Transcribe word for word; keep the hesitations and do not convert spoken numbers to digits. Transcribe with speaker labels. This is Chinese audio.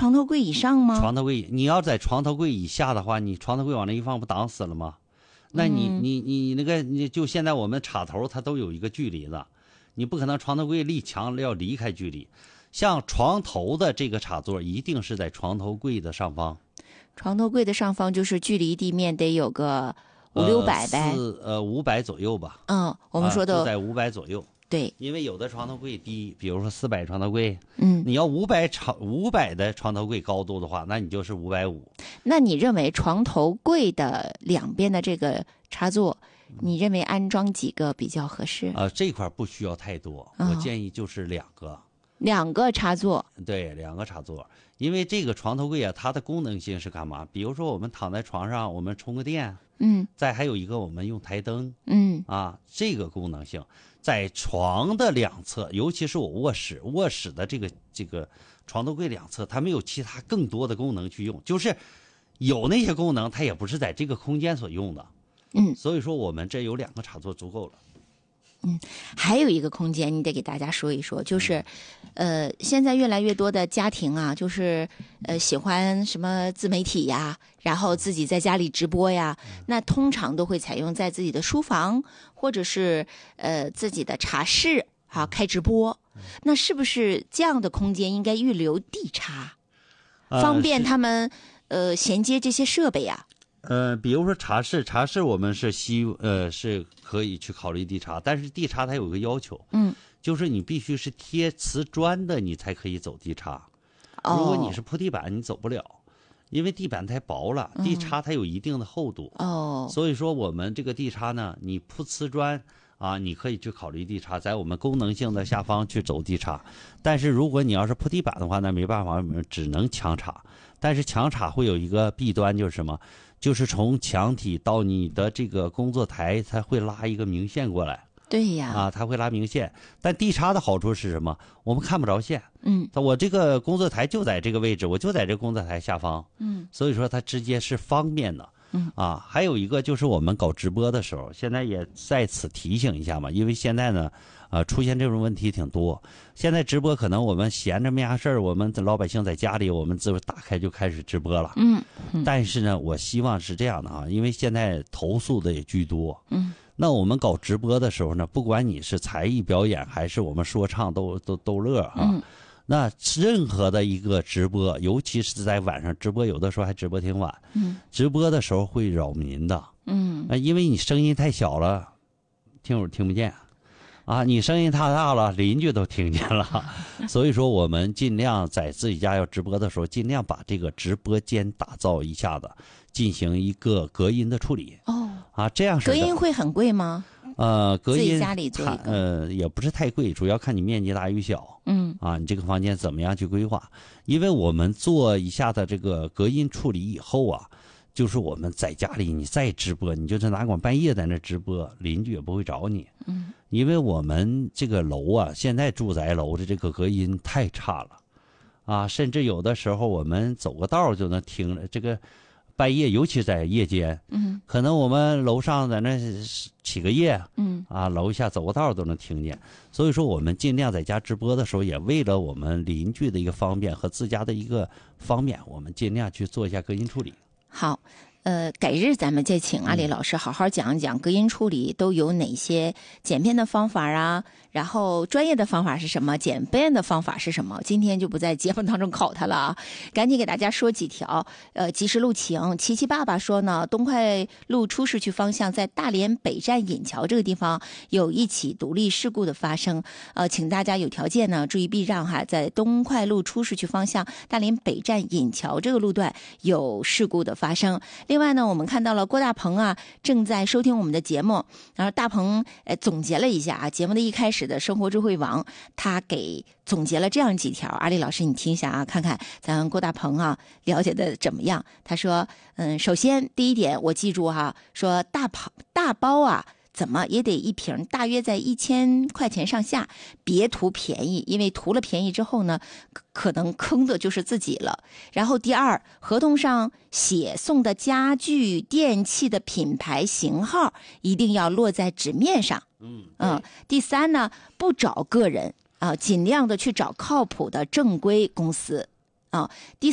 Speaker 1: 床头柜以上吗？
Speaker 2: 床头柜，你要在床头柜以下的话，你床头柜往那一放，不挡死了吗？那你、嗯、你你那个，你就现在我们插头它都有一个距离了，你不可能床头柜离墙要离开距离。像床头的这个插座，一定是在床头柜的上方。
Speaker 1: 床头柜的上方就是距离地面得有个五六百呗，
Speaker 2: 呃，呃五百左右吧。
Speaker 1: 嗯，我们说的、
Speaker 2: 啊、就在五百左右。
Speaker 1: 对，
Speaker 2: 因为有的床头柜低，比如说四百床头柜，
Speaker 1: 嗯，
Speaker 2: 你要五百床五百的床头柜高度的话，那你就是五百五。
Speaker 1: 那你认为床头柜的两边的这个插座，你认为安装几个比较合适？
Speaker 2: 啊、呃，这块不需要太多，哦、我建议就是两个。
Speaker 1: 两个插座，
Speaker 2: 对，两个插座，因为这个床头柜啊，它的功能性是干嘛？比如说我们躺在床上，我们充个电，
Speaker 1: 嗯，
Speaker 2: 再还有一个我们用台灯，
Speaker 1: 嗯，
Speaker 2: 啊，这个功能性在床的两侧，尤其是我卧室，卧室的这个这个床头柜两侧，它没有其他更多的功能去用，就是有那些功能，它也不是在这个空间所用的，
Speaker 1: 嗯，
Speaker 2: 所以说我们这有两个插座足够了。
Speaker 1: 嗯，还有一个空间，你得给大家说一说，就是，呃，现在越来越多的家庭啊，就是呃喜欢什么自媒体呀，然后自己在家里直播呀，那通常都会采用在自己的书房或者是呃自己的茶室啊开直播，那是不是这样的空间应该预留地插，方便他们呃衔接这些设备啊？
Speaker 2: 呃，比如说茶室，茶室我们是希呃是可以去考虑地插，但是地插它有一个要求，
Speaker 1: 嗯，
Speaker 2: 就是你必须是贴瓷砖的，你才可以走地插。
Speaker 1: 哦、
Speaker 2: 如果你是铺地板，你走不了，因为地板太薄了，地插它有一定的厚度。
Speaker 1: 哦、嗯，
Speaker 2: 所以说我们这个地插呢，你铺瓷砖啊，你可以去考虑地插，在我们功能性的下方去走地插。但是如果你要是铺地板的话，那没办法，只能墙插。但是墙插会有一个弊端，就是什么？就是从墙体到你的这个工作台，它会拉一个明线过来。
Speaker 1: 对呀，
Speaker 2: 啊，它会拉明线。但地插的好处是什么？我们看不着线。
Speaker 1: 嗯，
Speaker 2: 我这个工作台就在这个位置，我就在这个工作台下方。
Speaker 1: 嗯，
Speaker 2: 所以说它直接是方便的。
Speaker 1: 嗯，
Speaker 2: 啊，还有一个就是我们搞直播的时候，现在也在此提醒一下嘛，因为现在呢，呃，出现这种问题挺多。现在直播可能我们闲着没啥事儿，我们老百姓在家里，我们自打开就开始直播了。
Speaker 1: 嗯，嗯
Speaker 2: 但是呢，我希望是这样的啊，因为现在投诉的也居多。
Speaker 1: 嗯。
Speaker 2: 那我们搞直播的时候呢，不管你是才艺表演还是我们说唱逗逗逗乐啊，
Speaker 1: 嗯、
Speaker 2: 那任何的一个直播，尤其是在晚上直播，有的时候还直播挺晚，
Speaker 1: 嗯，
Speaker 2: 直播的时候会扰民的，
Speaker 1: 嗯，
Speaker 2: 啊，因为你声音太小了，听友听不见，啊，你声音太大了，邻居都听见了，所以说我们尽量在自己家要直播的时候，尽量把这个直播间打造一下子，进行一个隔音的处理。
Speaker 1: 哦。
Speaker 2: 啊，这样是
Speaker 1: 隔音会很贵吗？
Speaker 2: 呃，隔音
Speaker 1: 自己家里做一个，
Speaker 2: 呃，也不是太贵，主要看你面积大与小。
Speaker 1: 嗯，
Speaker 2: 啊，你这个房间怎么样去规划？因为我们做一下的这个隔音处理以后啊，就是我们在家里你再直播，你就是哪管半夜在那直播，邻居也不会找你。
Speaker 1: 嗯，
Speaker 2: 因为我们这个楼啊，现在住宅楼的这个隔音太差了，啊，甚至有的时候我们走个道就能听这个。半夜，尤其在夜间，
Speaker 1: 嗯，
Speaker 2: 可能我们楼上在那起个夜，
Speaker 1: 嗯，
Speaker 2: 啊，楼下走个道都能听见。所以说，我们尽量在家直播的时候，也为了我们邻居的一个方便和自家的一个方便，我们尽量去做一下隔音处理。
Speaker 1: 好。呃，改日咱们再请阿里老师好好讲一讲隔音处理都有哪些简便的方法啊，然后专业的方法是什么，简便的方法是什么。今天就不在节目当中考他了啊，赶紧给大家说几条。呃，及时路情，琪琪爸爸说呢，东快路出市区方向在大连北站引桥这个地方有一起独立事故的发生，呃，请大家有条件呢注意避让哈，在东快路出市区方向大连北站引桥这个路段有事故的发生。另外呢，我们看到了郭大鹏啊正在收听我们的节目，然后大鹏呃总结了一下啊，节目的一开始的生活智慧王，他给总结了这样几条。阿丽老师，你听一下啊，看看咱郭大鹏啊了解的怎么样。他说，嗯，首先第一点我记住哈、啊，说大跑大包啊。怎么也得一瓶，大约在一千块钱上下，别图便宜，因为图了便宜之后呢，可能坑的就是自己了。然后第二，合同上写送的家具、电器的品牌型号一定要落在纸面上。
Speaker 2: 嗯
Speaker 1: 嗯。第三呢，不找个人啊，尽量的去找靠谱的正规公司啊。第